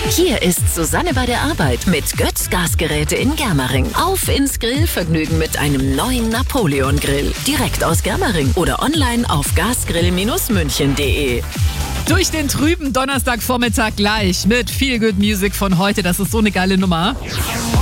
Hier ist Susanne bei der Arbeit mit Götz Gasgeräte in Germering. Auf ins Grillvergnügen mit einem neuen Napoleon-Grill. Direkt aus Germering oder online auf gasgrill-münchen.de. Durch den trüben Donnerstagvormittag gleich mit Feel Good Music von heute. Das ist so eine geile Nummer.